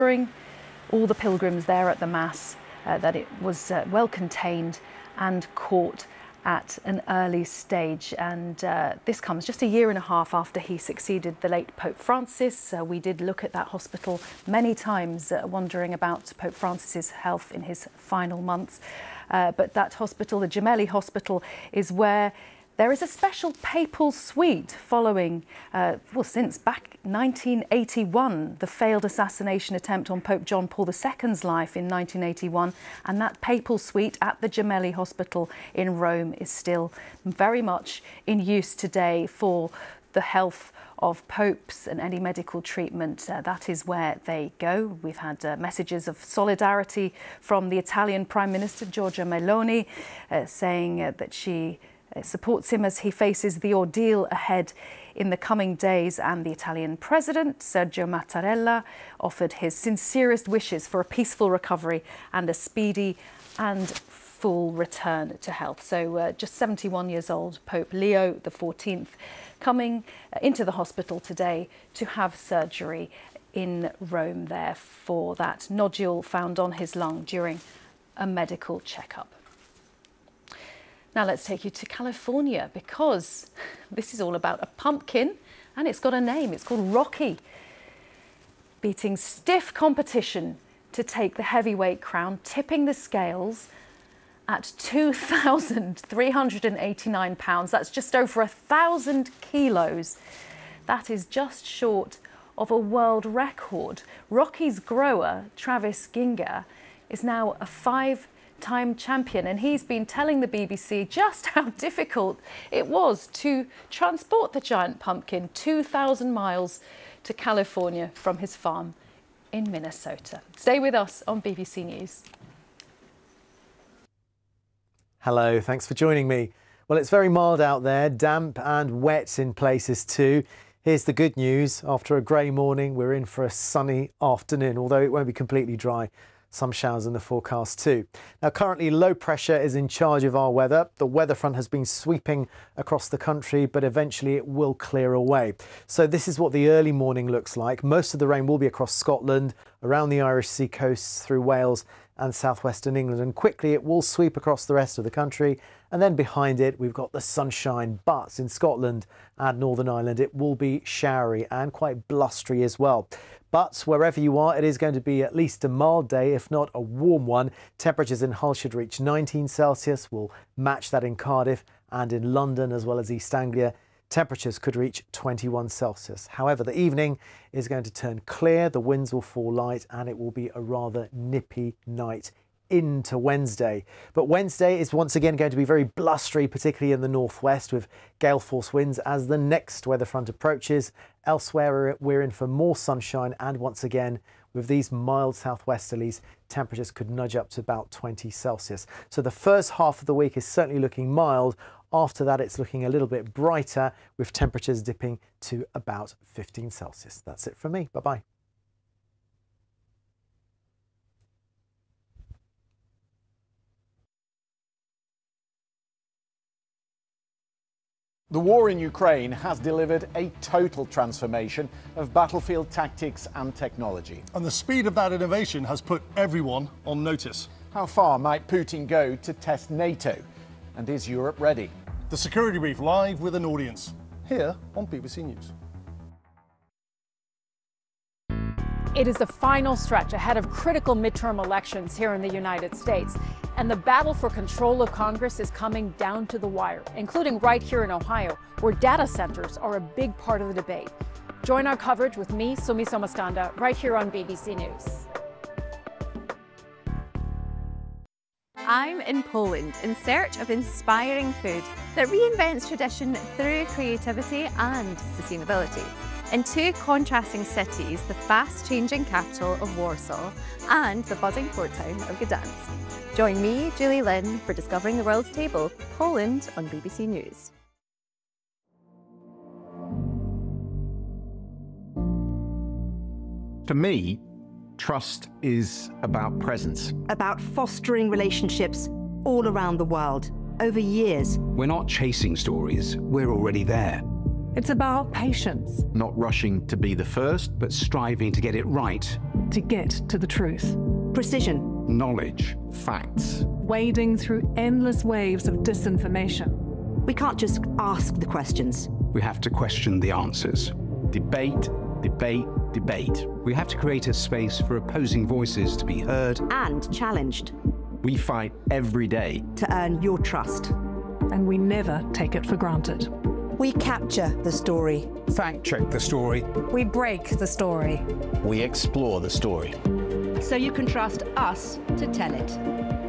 all the pilgrims there at the Mass, that it was well contained and caught at an early stage. And this comes just a year and a half after he succeeded the late Pope Francis. We did look at that hospital many times, wondering about Pope Francis's health in his final months. But that hospital, the Gemelli Hospital, is where there is a special papal suite following, since back 1981, the failed assassination attempt on Pope John Paul II's life in 1981. And that papal suite at the Gemelli Hospital in Rome is still very much in use today for the health of popes and any medical treatment. That is where they go. We've had messages of solidarity from the Italian Prime Minister, Giorgia Meloni, saying that she supports him as he faces the ordeal ahead in the coming days. And the Italian President, Sergio Mattarella, offered his sincerest wishes for a peaceful recovery and a speedy and full return to health. So just 71 years old, Pope Leo XIV, coming into the hospital today to have surgery in Rome there for that nodule found on his lung during a medical checkup. Now let's take you to California, because this is all about a pumpkin and it's got a name. It's called Rocky, beating stiff competition to take the heavyweight crown, tipping the scales at 2,389 pounds. That's just over 1,000 kilos. That is just short of a world record. Rocky's grower, Travis Ginger, is now a 5-time champion, and he's been telling the BBC just how difficult it was to transport the giant pumpkin 2,000 miles to California from his farm in Minnesota. Stay with us on BBC News. Hello, thanks for joining me. Well, it's very mild out there, damp and wet in places too. Here's the good news. After a grey morning, we're in for a sunny afternoon, although it won't be completely dry. Some showers in the forecast too. Now, currently low pressure is in charge of our weather. The weather front has been sweeping across the country, but eventually it will clear away. So this is what the early morning looks like. Most of the rain will be across Scotland, around the Irish Sea coast, through Wales and southwestern England, and quickly it will sweep across the rest of the country. And then behind it, we've got the sunshine, but in Scotland and Northern Ireland, it will be showery and quite blustery as well. But wherever you are, it is going to be at least a mild day, if not a warm one. Temperatures in Hull should reach 19 Celsius. We'll match that in Cardiff, and in London as well as East Anglia, temperatures could reach 21 Celsius. However, the evening is going to turn clear, the winds will fall light, and it will be a rather nippy night into Wednesday. But Wednesday is once again going to be very blustery, particularly in the northwest, with gale force winds as the next weather front approaches. Elsewhere, we're in for more sunshine, and once again, with these mild southwesterlies, temperatures could nudge up to about 20 Celsius. So the first half of the week is certainly looking mild. After that, it's looking a little bit brighter, with temperatures dipping to about 15 Celsius. That's it from me. Bye-bye. The war in Ukraine has delivered a total transformation of battlefield tactics and technology. And the speed of that innovation has put everyone on notice. How far might Putin go to test NATO? And is Europe ready? The Security Brief live with an audience, here on BBC News. It is the final stretch ahead of critical midterm elections here in the United States. And the battle for control of Congress is coming down to the wire, including right here in Ohio, where data centers are a big part of the debate. Join our coverage with me, Sumi Somaskanda, right here on BBC News. I'm in Poland in search of inspiring food that reinvents tradition through creativity and sustainability. In two contrasting cities, the fast-changing capital of Warsaw and the buzzing port town of Gdansk. Join me, Julie Lynn, for Discovering the World's Table, Poland on BBC News. For me, trust is about presence. About fostering relationships all around the world, over years. We're not chasing stories, we're already there. It's about patience. Not rushing to be the first, but striving to get it right. To get to the truth. Precision. Knowledge. Facts. Wading through endless waves of disinformation. We can't just ask the questions. We have to question the answers. Debate, debate, debate. We have to create a space for opposing voices to be heard and challenged. We fight every day to earn your trust. And we never take it for granted. We capture the story. Fact check the story. We break the story. We explore the story. So you can trust us to tell it.